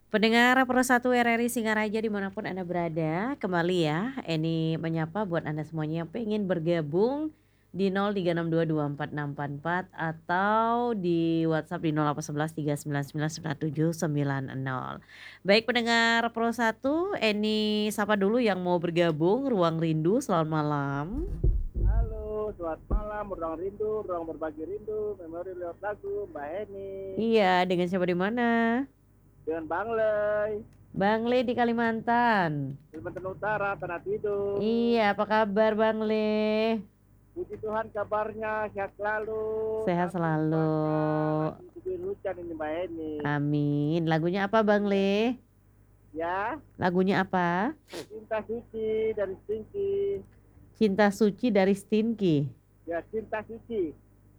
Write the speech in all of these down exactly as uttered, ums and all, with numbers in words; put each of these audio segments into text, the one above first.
Pendengar Pro satu R R I Singaraja dimanapun Anda berada, kembali ya Eni menyapa buat Anda semuanya yang pengen bergabung di nol tiga enam dua dua empat enam empat empat atau di WhatsApp di nol delapan satu satu tiga sembilan sembilan sembilan tujuh sembilan nol. Baik pendengar Pro satu, Eni sapa dulu yang mau bergabung Ruang Rindu, selamat malam. Halo, selamat malam, ruang rindu, ruang berbagi rindu, memori lewat lagu, Mbak Heni, Iya, dengan siapa di mana? dengan Bang Lei, Bang Le di Kalimantan. Kalimantan Utara, Tanah Tidung. Iya, apa kabar Bang Le? Puji Tuhan kabarnya sehat selalu, Sehat tapi selalu. cuaca lagi diguyur hujan ini Mbak Heni. Amin. Lagunya apa Bang Le? Ya, Lagunya apa? cinta suci dari Stinky. Cinta Suci dari Stinky. Ya, cinta suci.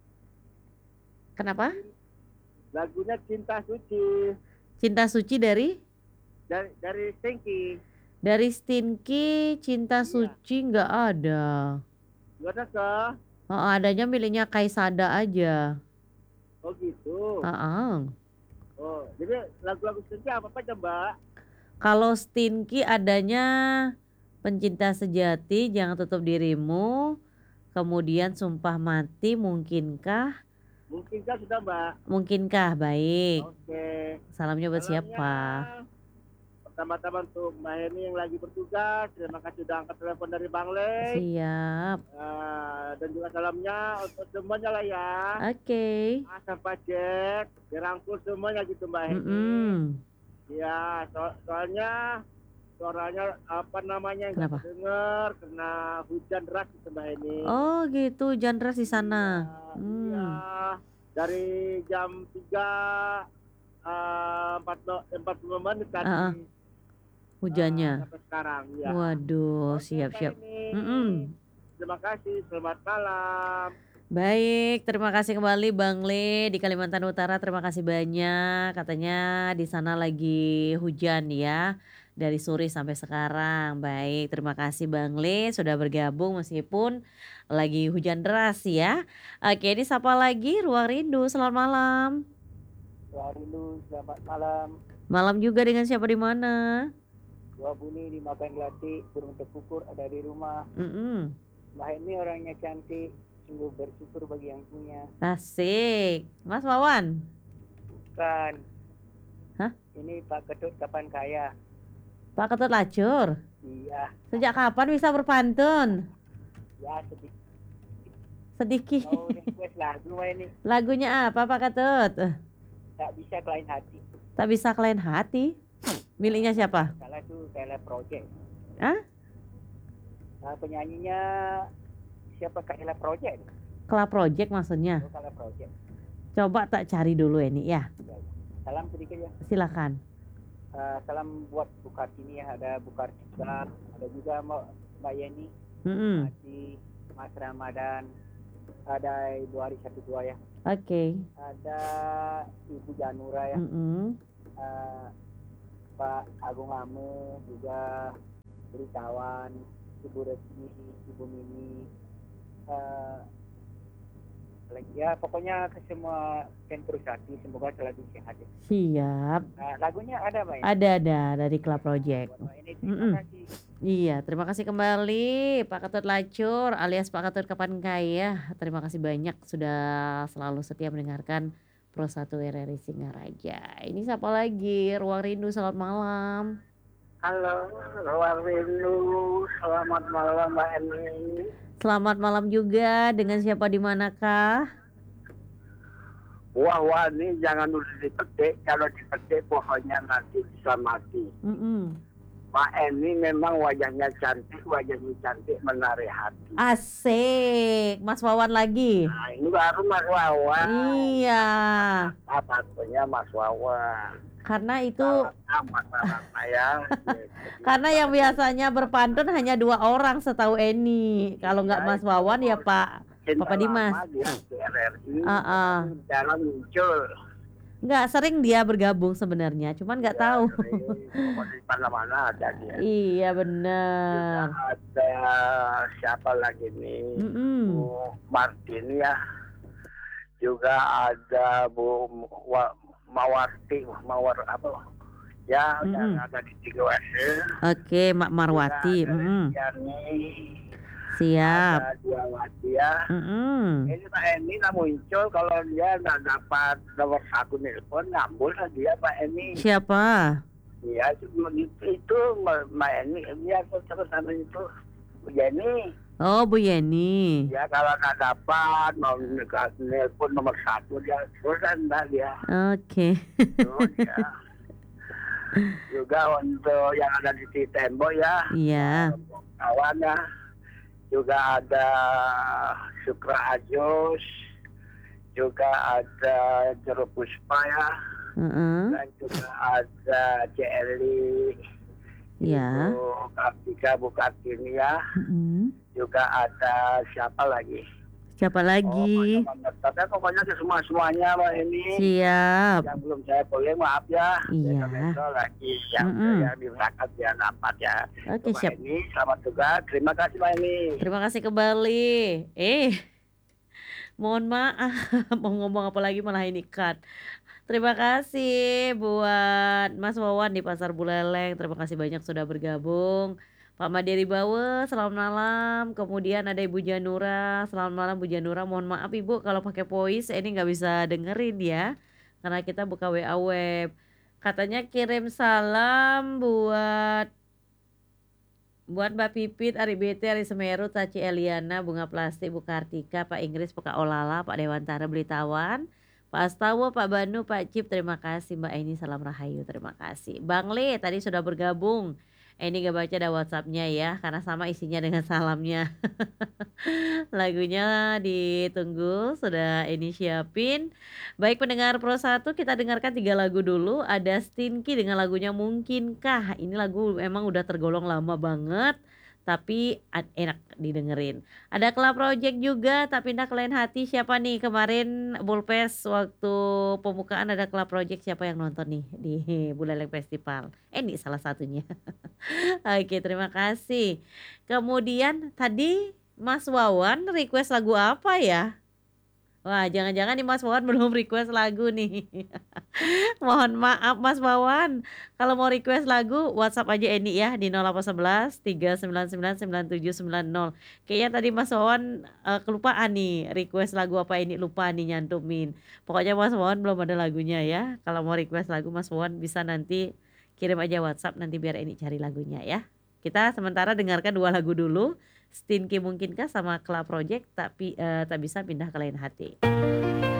Kenapa? Lagunya cinta suci Cinta Suci dari dari dari Stinky. dari Stinky. Cinta Iya, Suci nggak ada. gimana ke? Oh, adanya miliknya Kaisada aja. Oh gitu. Ah, Oh, jadi lagu-lagu Stinky apa aja Mbak? kalau Stinky adanya Pencinta Sejati, Jangan Tutup Dirimu, kemudian Sumpah Mati, Mungkinkah? Mungkinkah sudah Mbak? Mungkinkah, baik. Oke. Salamnya buat Salamnya siapa? pertama-tama untuk Mbak Heni yang lagi bertugas. Terima kasih sudah angkat telepon dari Bang Le. Siap. Uh, dan juga salamnya untuk semuanya lah ya. Oke. A sampai Z, dirangkul semuanya gitu Mbak Heni. Mm-mm. Ya, so soalnya suaranya apa namanya nggak Kenapa? terdengar karena hujan deras gitu Mbak Heni. Oh gitu, hujan deras di sana. Iya, Hmm. iya. Dari jam tiga uh, empat puluh menit tadi. Ah, ah. Hujannya. Uh, sampai sekarang ya. Waduh, Oke, siap-siap. Mbak Heni. Mm-mm. Terima kasih, selamat malam. Baik, terima kasih kembali Bang Le di Kalimantan Utara. Terima kasih banyak. Katanya di sana lagi hujan ya. Dari sore sampai sekarang. Baik, terima kasih Bang Le sudah bergabung meskipun lagi hujan deras ya. Oke, ini sapa lagi Ruang Rindu. Selamat malam. Ruang Rindu, selamat malam. Malam juga, dengan siapa di mana? Gua Buni di Makan Gelati, burung terkukur ada di rumah. Mm-mm. Mbak ini orangnya cantik, sungguh bersyukur bagi yang punya. Asik. Mas Wawan? Bukan. Hah? Ini Pak Ketut kapan kaya? Pak Ketut Lacur? Iya. Sejak kapan bisa berpantun? Ya sedikit. Sedikit. Mau request lagu ini. Lagunya apa Pak Ketut? Tak bisa klien hati. Tak bisa klien hati? Miliknya siapa? Salah tuh Tele Project. Hah? Nah, penyanyinya siapa Kela Project? Kela Project maksudnya? Oh, Kela Project. Coba tak cari dulu ini ya. Salam sedikit ya. Silakan. Uh, salam buat Bukar ini ya, ada Bukar Cikar, ada juga Mbak Yeni, Mm-mm. Masih Mas Ramadan, ada Ibu Ari satu dua ya. Oke. Okay. Ada Ibu Janura ya. Mm-mm. Uh, Pak Agung Amu juga, Beritawan, Ibu Resmi, Ibu Mini, uh, ya pokoknya ke semua fans Terusati semoga selalu sehat ya. Siap. Nah, lagunya ada Mbak? Ada ada dari Club Project. Ini terima kasih. Iya, terima kasih kembali Pak Ketut Lacur alias Pak Ketut Kapan Kaya. Terima kasih banyak sudah selalu setia mendengarkan Pro satu R R I Singaraja. Ini siapa lagi? Ruang Rindu, selamat malam. Halo, Ruang Rindu, selamat malam Mbak Eni. Selamat malam juga, dengan siapa di manakah? Wah, wah, ini jangan dulu dipetik, kalau dipetik pohonnya nanti bisa mati. Mm-mm. Mbak Eni memang wajahnya cantik, wajahnya cantik menarik hati. Asik, Mas Wawan lagi. Nah, ini baru Mas Wawan. Iya. Apa punya Mas Wawan? Karena itu amat ya. Karena yang biasanya berpantun hanya dua orang setahu Eni. Kalau nggak Mas Wawan ya Pak Papa Dimas. Uh-uh. Dalam muncul. Nggak sering dia bergabung sebenarnya, cuman nggak ya, tahu. Di mana-mana ada dia. Iya benar. Ada siapa lagi nih? Mm-mm. Bu Martin ya. Juga ada Bu Mawarti, Mawar apa? Ya, yang Mhm. ada di Ciguase. Oke, Mak Juga Marwati, ada mhm. Restiani, Siap. ada Diawati ya. Mhm. Ini Pak Eni nggak muncul kalau dia nggak dapat nomor satu nelpon, ngambul lah dia Pak Eni. Siapa? Iya, itu itu Mbak Mbak Eni, dia terus sama itu Bu Yeni. Oh, Bu Yeni. Ya kalau nggak dapat mau nelpon nomor satu dia terusan dah dia. Oke. Terus ya. Juga untuk yang ada di Tembok ya, Iya. kawan ya. Juga ada Sukra Ajus, juga ada Jeruk Puspa ya, Heeh. dan juga ada Celi, Iya. Ibu Kartika Bu Kartini ya, Mhm. juga ada siapa lagi? Siapa Oh, lagi? banyak banget. Tapi pokoknya semua semuanya Mbak ini. Siap. Yang belum saya boleh maaf ya. Iya. Besok lagi yang Mhm. yang diberangkat ya dapat ya. Oke, Mbak siap. Eni, selamat juga. Terima kasih Mbak Eni. Terima kasih kembali. Eh, mohon maaf mau ngomong apa lagi malah ini cut. Terima kasih buat Mas Wawan di Pasar Buleleng, terima kasih banyak sudah bergabung. Pak Madiri Bawe, selamat malam. Kemudian ada Ibu Janura, selamat malam Bu Janura. Mohon maaf Ibu kalau pakai voice ini nggak bisa dengerin ya, karena kita buka W A web. Katanya kirim salam buat buat Mbak Pipit, Ari B T, Ari Semeru, Taci Eliana, Bunga Plastik, Bu Kartika, Pak Inggris, Pak Olala, Pak Dewantara Belitawan, Pak Astawa, Pak Banu, Pak Cip, terima kasih Mbak Eni, salam rahayu, terima kasih. Bang Le tadi sudah bergabung. Eni gak baca ada WhatsApp-nya ya, karena sama isinya dengan salamnya. Lagunya ditunggu, sudah Eni siapin. Baik pendengar Pro satu, kita dengarkan tiga lagu dulu. Ada Stinky dengan lagunya Mungkinkah. Ini lagu emang udah tergolong lama banget, tapi ad- enak didengerin. Ada Club Project juga, tak pindah ke lain hati. Siapa nih kemarin Bulpes waktu pembukaan ada Club Project, siapa yang nonton nih di Buleleng Festival? Eni salah satunya. Oke, terima kasih. Kemudian tadi Mas Wawan request lagu apa ya? Wah, jangan-jangan nih Mas Wawan belum request lagu nih. Mohon maaf Mas Wawan. Kalau mau request lagu WhatsApp aja Eni ya di nol delapan satu satu tiga sembilan sembilan sembilan tujuh sembilan nol. Kayaknya tadi Mas Wawan eh, kelupaan nih request lagu apa Eni lupa nih nyantumin. Pokoknya Mas Wawan belum ada lagunya ya. Kalau mau request lagu Mas Wawan bisa nanti kirim aja WhatsApp nanti biar Eni cari lagunya ya. Kita sementara dengarkan dua lagu dulu. Stinky Mungkinkah sama Club Project tapi eh, tak bisa pindah ke lain hati.